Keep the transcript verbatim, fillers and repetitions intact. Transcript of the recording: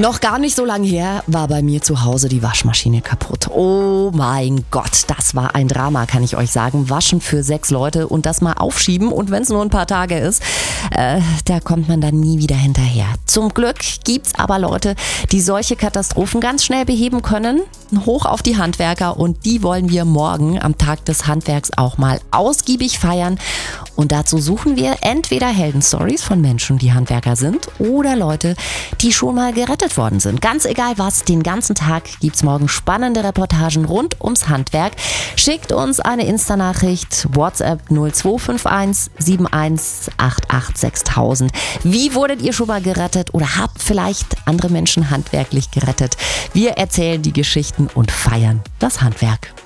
Noch gar nicht so lange her war bei mir zu Hause die Waschmaschine kaputt. Oh mein Gott, das war ein Drama, kann ich euch sagen. Waschen für sechs Leute und das mal aufschieben, und wenn es nur ein paar Tage ist, äh, da kommt man dann nie wieder hinterher. Zum Glück gibt's aber Leute, die solche Katastrophen ganz schnell beheben können. Hoch auf die Handwerker, und die wollen wir morgen am Tag des Handwerks auch mal ausgiebig feiern. Und dazu suchen wir entweder Heldenstories von Menschen, die Handwerker sind, oder Leute, die schon mal gerettet worden sind. Ganz egal was, den ganzen Tag gibt's morgen spannende Reportagen rund ums Handwerk. Schickt uns eine Insta-Nachricht, WhatsApp null zwei fünf eins sieben eins acht acht sechstausend. Wie wurdet ihr schon mal gerettet oder habt vielleicht andere Menschen handwerklich gerettet? Wir erzählen die Geschichten und feiern das Handwerk.